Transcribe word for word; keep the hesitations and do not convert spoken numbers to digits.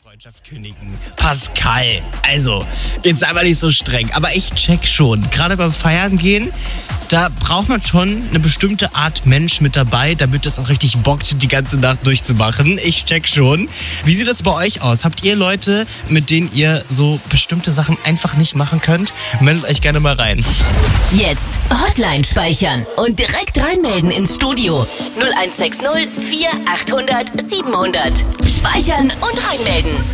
Freundschaft kündigen. Pascal, also, jetzt sei mal nicht so streng, aber ich check schon. Gerade beim Feiern gehen, da braucht man schon eine bestimmte Art Mensch mit dabei, damit es auch richtig bockt, die ganze Nacht durchzumachen. Ich check schon. Wie sieht das bei euch aus? Habt ihr Leute, mit denen ihr so bestimmte Sachen einfach nicht machen könnt? Meldet euch gerne mal rein. Jetzt Hotline speichern und direkt reinmelden ins Studio. null eins sechs null vier achthundert siebenhundert. Speichern und reinmelden.